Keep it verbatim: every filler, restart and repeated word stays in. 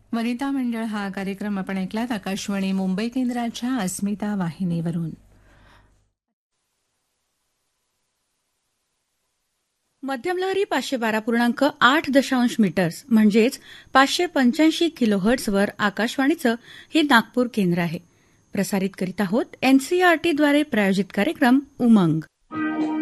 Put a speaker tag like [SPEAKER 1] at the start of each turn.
[SPEAKER 1] वनिता मंडळ हा कार्यक्रम आपण ऐकलात आकाशवाणी मुंबई केंद्राच्या अस्मिता वाहिनीवरून.
[SPEAKER 2] मध्यमलहरी पाचशे बारा पूर्णांक आठ दशांश मीटर्स म्हणजेच पाचशे पंच्याऐंशी किलोहर्ट्झवर आकाशवाणीचं हे नागपूर केंद्र आहे. प्रसारित करीत आहोत एनसीईआरटीद्वारे प्रायोजित कार्यक्रम उमंग.